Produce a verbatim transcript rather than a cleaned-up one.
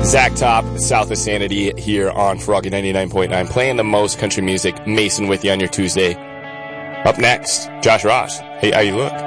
Zach Top, South of Sanity, here on Froggy ninety-nine point nine, playing the most country music. Mason with you on your Tuesday. Up next, Josh Ross. Hey, how you look?